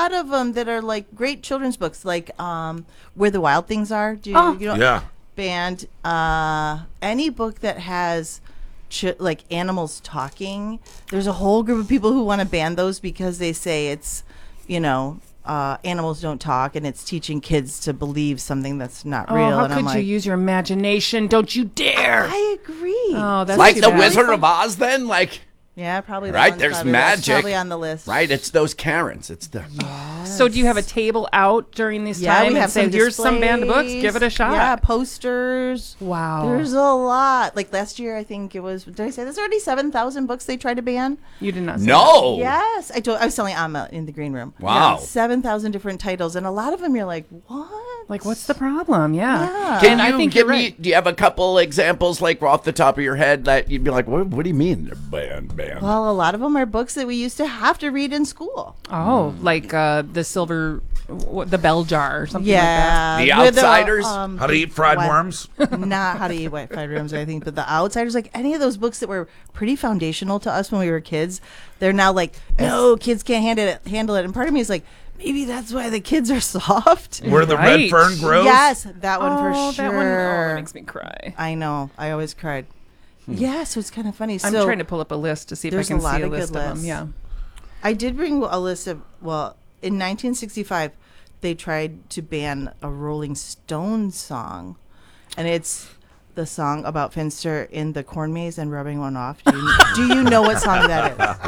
lot of them that are like great children's books, like Where the Wild Things Are. You know, yeah. Banned any book that has like animals talking. There's a whole group of people who want to ban those because they say it's, animals don't talk and it's teaching kids to believe something that's not real. How and could you use your imagination? Don't you dare! I agree. Oh, that's Like too the bad. Wizard of Oz, then? Like, Yeah, probably. That right? one's There's probably, that's magic. probably on the list. Right? It's those Karens. It's the. So do you have a table out during this Yeah, time we and have say, some here's some banned books, displays. give it a shot? Yeah, posters. Wow. There's a lot. Like last year, I think it was. Did I say there's already 7,000 books they tried to ban? You did not say No. Yes, I was selling Amma in the green room. Wow. 7,000 different titles, and a lot of them you're like, what? that. Like, what's the problem? Yeah. Yeah. Can And I you think give you're me? right. Do you have a couple examples, like off the top of your head, that you'd be like, "What do you mean they're banned?" Well, a lot of them are books that we used to have to read in school. Oh, like the bell jar or something like that. Yeah, The with Outsiders? How to eat fried what- worms? Not How to Eat White Fried Worms, I think, but The Outsiders, like any of those books that were pretty foundational to us when we were kids, they're now like, no, kids can't handle it. And part of me is like, maybe that's why the kids are soft. Where the Right. red fern grows? Yes, that one for Oh, sure. that one that makes me cry. I know. I always cried. Yeah, so it's kind of funny. I'm so trying to pull up a list to see if I there's can a lot see a of good list of them. lists. Yeah. I did bring a list of, in 1965, they tried to ban a Rolling Stones song. And it's the song about Finster in the corn maze and rubbing one off. Do you know what song that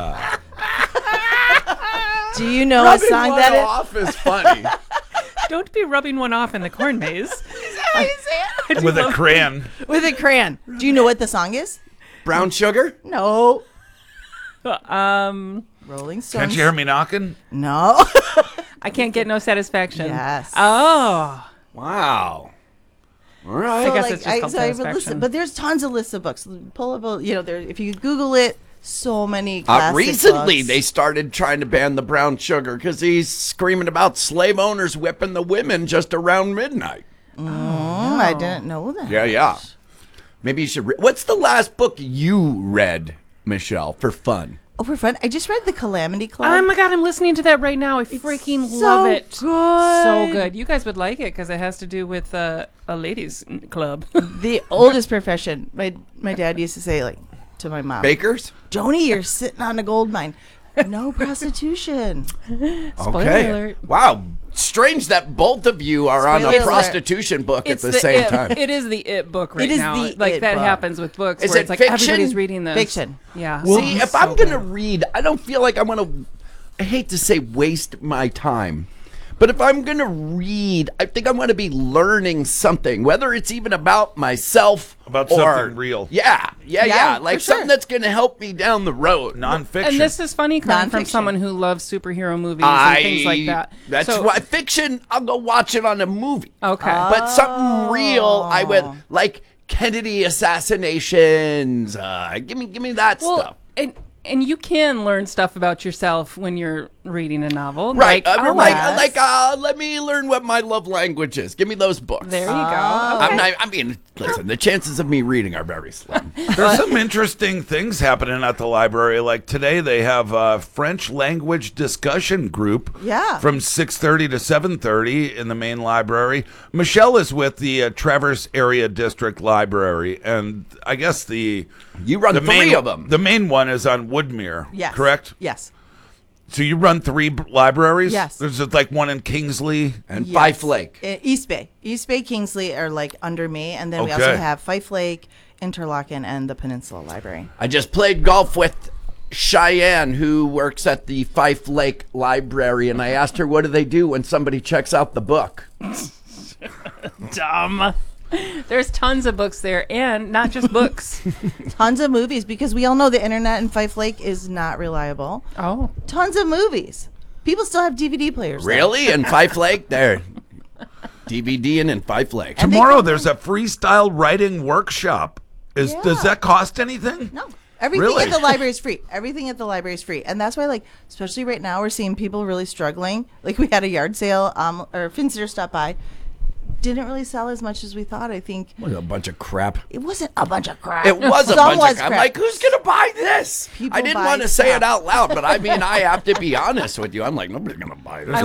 is? Do you know what song that is? off is funny. Don't be rubbing one off in the corn maze. With a crayon. With a crayon. Do you know what the song is? Brown sugar? No. Um, Rolling Stones. Can't you hear me knocking? No. I can't get no satisfaction. Yes. Oh. Wow. All right. So, guess it's just called I would Satisfaction. listen, but there's tons of lists of books. Pull up, there. If you Google it, so many classic Recently, books. they started trying to ban the brown sugar because he's screaming about slave owners whipping the women just around midnight. I didn't know that. Yeah. Maybe you should. What's the last book you read, Michelle, for fun? Oh, for fun, I just read The Calamity Club. Oh my God, I'm listening to that right now. I freaking so love it. good. So good. You guys would like it because it has to do with a ladies' club. The oldest profession. My dad used to say, like, to my mom, Bakers? Joni, you're sitting on a gold mine. No prostitution. Okay. alert. Wow. Strange that both of you are on Spoiler a alert. prostitution book at the same it. time. It is the it book right It is now. the Like it that book. happens with books Is where it it's like fiction? everybody's reading this. Fiction. Yeah. See, if So I'm going to good. read, I don't feel like I want to, I hate to say waste my time, but if I'm going to read, I think I want to be learning something, whether it's even about myself. About or, something real. Yeah. Yeah, Like for sure. something that's going to help me down the road. Nonfiction. And this is funny coming from Nonfiction. someone who loves superhero movies and things like that. That's So- why fiction, I'll go watch it on a movie. Okay. But something real, I would like Kennedy assassinations. Give me that stuff. And you can learn stuff about yourself when you're reading a novel. Right. Like, Let me learn what my love language is. Give me those books. there you go. I mean, listen, the chances of me reading are very slim. There's some interesting things happening at the library. Like today, they have a French language discussion group. Yeah. From 6:30 to 7:30 in the main library. Michelle is with the Traverse Area District Library, and I guess You run the three main, of them. The main one is on Woodmere. Yes. Correct. Yes. So you run three libraries. Yes. There's like one in Kingsley. And Yes. Fife Lake. East Bay, Kingsley are like under me, and then we also Okay. have Fife Lake, Interlaken, and the Peninsula Library. I just played golf with Cheyenne, who works at the Fife Lake Library, and I asked her, what do they do when somebody checks out the book? Dumb. There's tons of books there, and not just books. Tons of movies, because we all know the internet in Fife Lake is not reliable. Oh. Tons of movies. People still have DVD players. there. Really? In Fife Lake? There. DVD and in Fife Lake. And they Tomorrow come- there's a freestyle writing workshop. Does Yeah. that cost anything? No. Everything Really? at the library is free. Everything at the library is free. And that's why, like, especially right now, we're seeing people really struggling. Like, we had a yard sale, or Finster stopped by. Didn't really sell as much as we thought, I think. What a bunch of crap. It wasn't a bunch of crap. It was a Some bunch was of crap. I'm crap. like, who's going to buy this? People I didn't buy want to say crap. it out loud, but I mean, I have to be honest with you. I'm like, nobody's going to buy this.